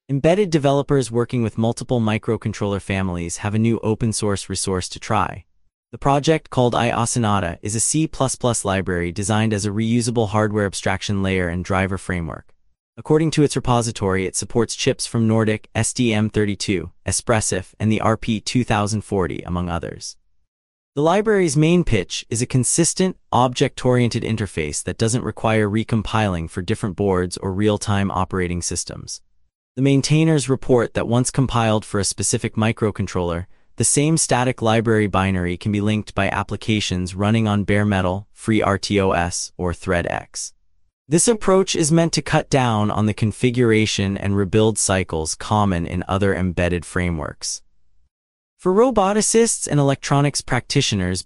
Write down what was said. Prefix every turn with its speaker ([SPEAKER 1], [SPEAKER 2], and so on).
[SPEAKER 1] Embedded developers working with multiple microcontroller families have a new open-source resource to try. The project, called iOSonata, is a C++ library designed as a reusable hardware abstraction layer and driver framework. According to its repository, it supports chips from Nordic, STM32, Espressif, and the RP2040, among others. The library's main pitch is a consistent, object-oriented interface that doesn't require recompiling for different boards or real-time operating systems. The maintainers report that once compiled for a specific microcontroller, the same static library binary can be linked by applications running on bare metal, FreeRTOS, or ThreadX. This approach is meant to cut down on the configuration and rebuild cycles common in other embedded frameworks. For roboticists and electronics practitioners,